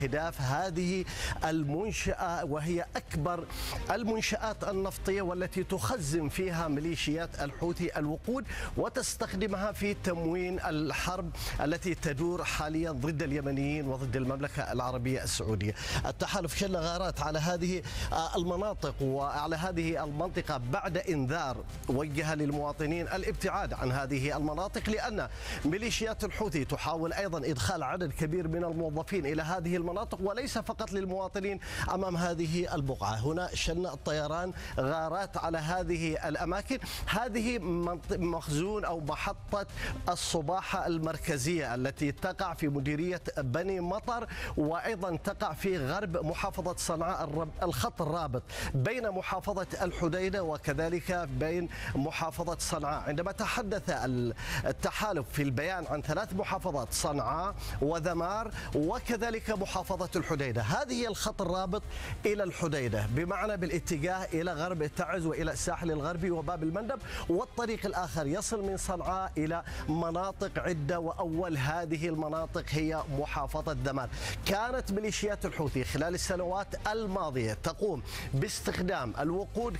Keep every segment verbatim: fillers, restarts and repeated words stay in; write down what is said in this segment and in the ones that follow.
استهداف هذه المنشأة، وهي أكبر المنشآت النفطية والتي تخزن فيها ميليشيات الحوثي الوقود وتستخدمها في تموين الحرب التي تدور حاليا ضد اليمنيين وضد المملكة العربية السعودية. التحالف شن غارات على هذه المناطق وعلى هذه المنطقة بعد إنذار وجه للمواطنين الابتعاد عن هذه المناطق، لأن ميليشيات الحوثي تحاول أيضا إدخال عدد كبير من الموظفين إلى هذه المناطق، وليس فقط للمواطنين أمام هذه البقعة. هنا شن الطيران غارات على هذه الأماكن. هذه مخزون أو محطة الصباحة المركزية التي تقع في مديرية بني مطر، وأيضا تقع في غرب محافظة صنعاء، الخط الرابط بين محافظة الحديدة وكذلك بين محافظة صنعاء. عندما تحدث التحالف في البيان عن ثلاث محافظات، صنعاء وذمار وكذلك محافظة الحديدة، هذه هي الخط الرابط إلى الحديدة، بمعنى بالاتجاه إلى غرب تعز وإلى الساحل الغربي وباب المندب، والطريق الآخر يصل من صنعاء إلى مناطق عدة، وأول هذه المناطق هي محافظة ذمار. كانت ميليشيات الحوثي خلال السنوات الماضية تقوم باستخدام الوقود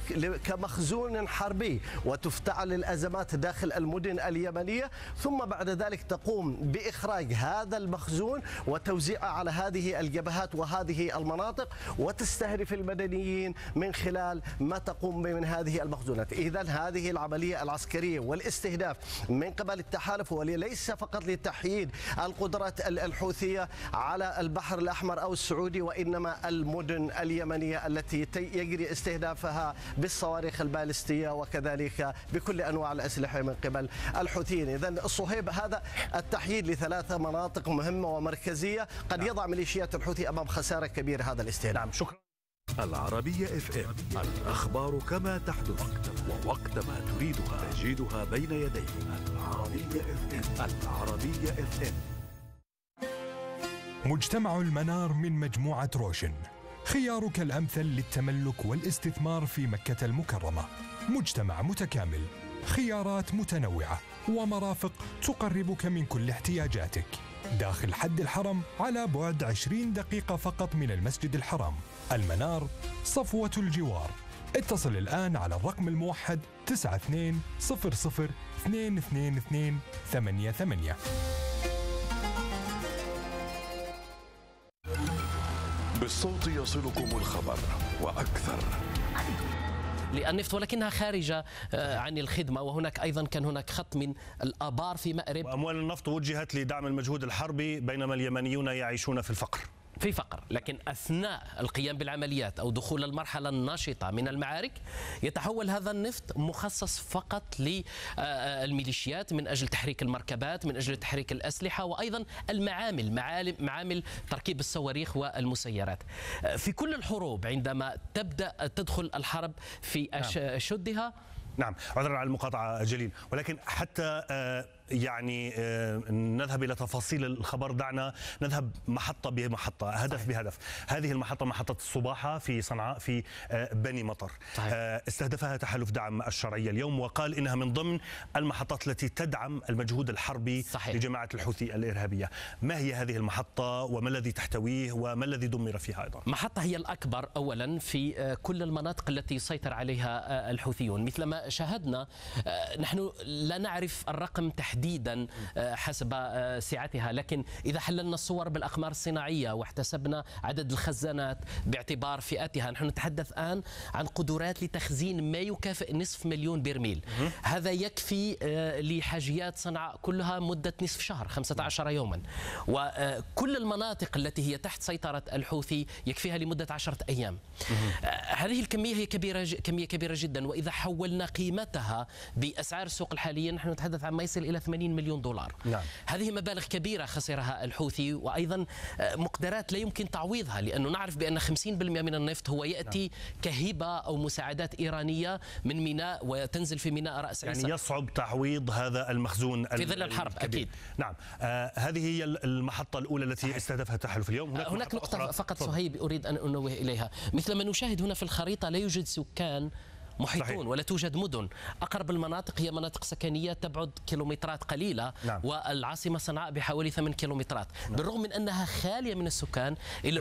كمخزون حربي وتفتعل الأزمات داخل المدن اليمنية، ثم بعد ذلك تقوم بإخراج هذا المخزون وتوزيعه على هذه الجبهات وهذه المناطق، وتستهدف المدنيين من خلال ما تقوم به من هذه المخزونات. إذن هذه العملية العسكرية والاستهداف من قبل التحالف وليس فقط لتحييد القدرات الحوثية على البحر الأحمر أو السعودي، وإنما المدن اليمنية التي يجري استهدافها بالصواريخ البالستية وكذلك بكل أنواع الأسلحة من قبل الحوثيين. إذن الصهيب، هذا التحييد لثلاثة مناطق مهمة ومركزية قد يضع ميليشيات الحوثي أمام خسارة كبيرة هذا الاستهداف. نعم، شكرا. العربية اف ام، الأخبار كما تحدث ووقت ما تريدها تجدها بين يديك. العربية اف ام. العربية اف ام. مجتمع المنار من مجموعة روشن، خيارك الأمثل للتملك والاستثمار في مكة المكرمة. مجتمع متكامل، خيارات متنوعة ومرافق تقربك من كل احتياجاتك. داخل حد الحرم على بعد عشرين دقيقة فقط من المسجد الحرام. المنار، صفوة الجوار. اتصل الآن على الرقم الموحد تسعة اثنين صفر صفر اثنين اثنين اثنين ثمانية ثمانية. بالصوت يصلكم الخبر وأكثر. للنفط ولكنها خارجة عن الخدمة، وهناك أيضا كان هناك خط من الآبار في مأرب. وأموال النفط وجهت لدعم المجهود الحربي بينما اليمنيون يعيشون في الفقر. في فقر، لكن أثناء القيام بالعمليات أو دخول المرحلة الناشطة من المعارك يتحول هذا النفط مخصص فقط للميليشيات من أجل تحريك المركبات، من أجل تحريك الأسلحة، وأيضا المعامل، معامل تركيب الصواريخ والمسيرات. في كل الحروب عندما تبدأ تدخل الحرب في أشدها. نعم، عذرا على المقاطعة جليل، ولكن حتى يعني نذهب إلى تفاصيل الخبر، دعنا نذهب محطة بمحطة، هدف صحيح. بهدف. هذه المحطة محطة الصباحة في صنعاء في بني مطر، صحيح. استهدفها تحالف دعم الشرعية اليوم، وقال إنها من ضمن المحطات التي تدعم المجهود الحربي صحيح. لجماعة الحوثي الإرهابية. ما هي هذه المحطة وما الذي تحتويه وما الذي دمر فيها أيضا؟ محطة هي الأكبر أولا في كل المناطق التي يسيطر عليها الحوثيون. مثلما شاهدنا، نحن لا نعرف الرقم تحديدا تحديدا حسب سعتها، لكن إذا حللنا الصور بالأقمار الصناعية واحتسبنا عدد الخزانات باعتبار فئاتها، نحن نتحدث الآن عن قدرات لتخزين ما يكافئ نصف مليون برميل. هذا يكفي لحاجيات صنعاء كلها مدة نصف شهر، خمسة عشر يوما، وكل المناطق التي هي تحت سيطرة الحوثي يكفيها لمدة عشرة أيام. هذه الكمية هي كبيرة، كمية كبيرة جدا، وإذا حولنا قيمتها بأسعار السوق الحالية نحن نتحدث عن ما يصل إلى ثمانين مليون دولار. نعم. هذه مبالغ كبيرة خسرها الحوثي، وأيضا مقدرات لا يمكن تعويضها، لأنه نعرف بأن خمسين بالمئة من النفط هو يأتي نعم. كهبة أو مساعدات إيرانية من ميناء وتنزل في ميناء رأس عيسى. يعني يصعب تعويض هذا المخزون في ظل الحرب الكبير. أكيد. نعم. آه هذه هي المحطة الأولى التي صحيح. استهدفها التحالف اليوم. هناك, هناك نقطة فقط صهيب أريد أن أنوه إليها. مثل ما نشاهد هنا في الخريطة لا يوجد سكان محيطون صحيح. ولا توجد مدن. أقرب المناطق هي مناطق سكنية تبعد كيلومترات قليلة. نعم. والعاصمة صنعاء بحوالي ثمان كيلومترات. بالرغم من أنها خالية من السكان إلا